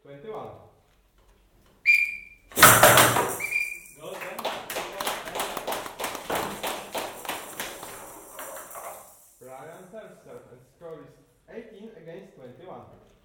21. Go then. Brian serves serve and score is 18 against 21.